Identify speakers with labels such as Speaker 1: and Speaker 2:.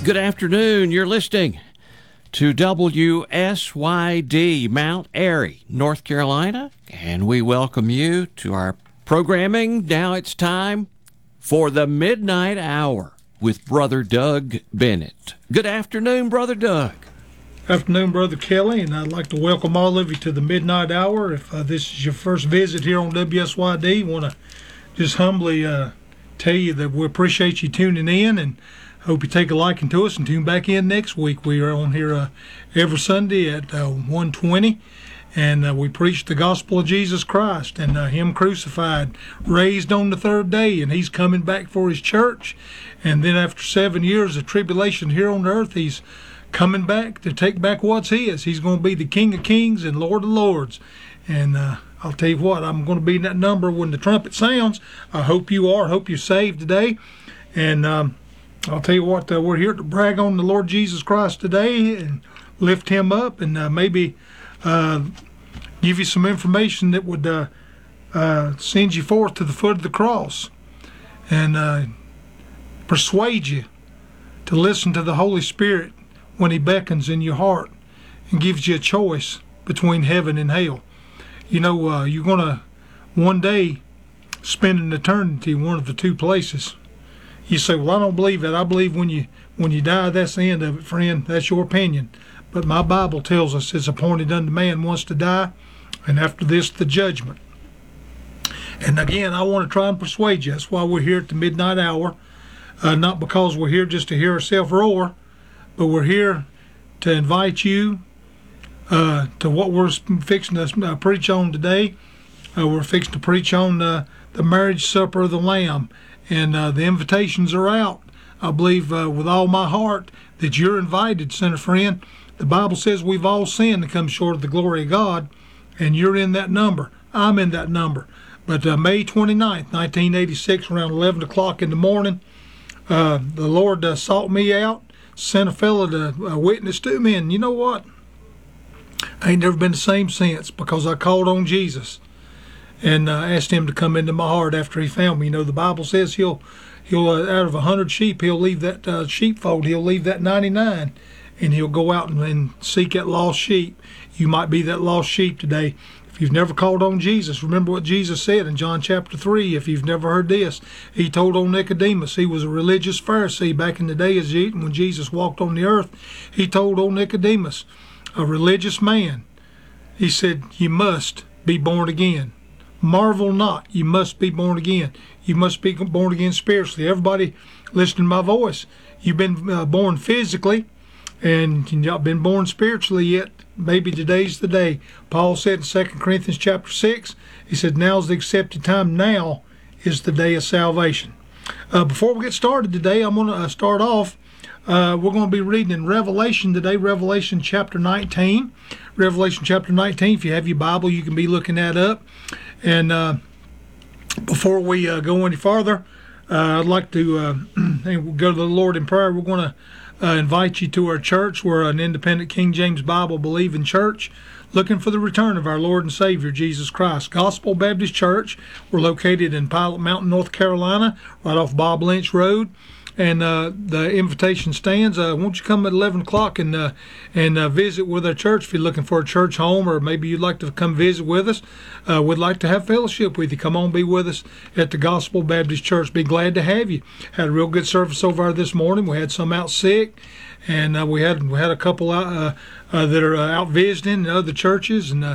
Speaker 1: Good afternoon. You're listening to WSYD Mount Airy, North Carolina, and we welcome you to our programming. Now it's time for the Midnight Hour with Brother Doug Bennett. Good afternoon, Brother Doug.
Speaker 2: Afternoon, Brother Kelly, and I'd like to welcome all of you to the Midnight Hour. If this is your first visit here on WSYD, I want to just humbly tell you that we appreciate you tuning in and hope you take a liking to us and tune back in next week. We are on here every Sunday at 1:20, and we preach the gospel of Jesus Christ and Him crucified, raised on the third day, and He's coming back for His church. And then after 7 years of tribulation here on earth, He's coming back to take back what's His. He's going to be the King of Kings and Lord of Lords. And I'll tell you what, I'm going to be in that number when the trumpet sounds. I hope you are. I hope you're saved today. And I'll tell you what, we're here to brag on the Lord Jesus Christ today and lift Him up and maybe give you some information that would send you forth to the foot of the cross and persuade you to listen to the Holy Spirit when He beckons in your heart and gives you a choice between heaven and hell. You know, you're going to one day spend an eternity in one of the two places. You say, well, I don't believe that. I believe when you die, that's the end of it, friend. That's your opinion. But my Bible tells us it's appointed unto man once to die, and after this, the judgment. And again, I want to try and persuade you. That's why we're here at the Midnight Hour. Not because we're here just to hear ourselves roar, but we're here to invite you to what we're fixing to preach on today. We're fixing to preach on the marriage supper of the Lamb. And the invitations are out. I believe with all my heart that you're invited, sinner friend. The Bible says we've all sinned and come short of the glory of God, and you're in that number. I'm in that number. But May 29th, 1986, around 11 o'clock in the morning, the Lord sought me out, sent a fellow to witness to me, and you know what? I ain't never been the same since because I called on Jesus and asked Him to come into my heart after He found me. You know, the Bible says He'll out of 100 sheep, He'll leave that sheepfold, He'll leave that 99, and He'll go out and seek that lost sheep. You might be that lost sheep today. If you've never called on Jesus, remember what Jesus said in John chapter 3. If you've never heard this, He told on Nicodemus. He was a religious Pharisee back in the day when Jesus walked on the earth. He told on Nicodemus, a religious man, He said, you must be born again. Marvel not, you must be born again. You must be born again spiritually. Everybody listening to my voice, you've been born physically, and you've not been born spiritually yet. Maybe today's the day. Paul said in 2 Corinthians chapter 6, he said, now's the accepted time. Now is the day of salvation. Before we get started today, I'm going to start off. We're going to be reading in Revelation today, Revelation chapter 19. Revelation chapter 19, if you have your Bible, you can be looking that up. And before we go any farther, I'd like to go to the Lord in prayer. We're going to invite you to our church. We're an independent King James Bible believing church looking for the return of our Lord and Savior, Jesus Christ. Gospel Baptist Church. We're located in Pilot Mountain, North Carolina, right off Bob Lynch Road. And the invitation stands. Won't you come at 11 o'clock and visit with our church if you're looking for a church home, or maybe you'd like to come visit with us. We'd like to have fellowship with you. Come on, be with us at the Gospel Baptist Church. Be glad to have you. Had a real good service over there this morning. We had some out sick, and we had a couple out, that are out visiting in other churches, and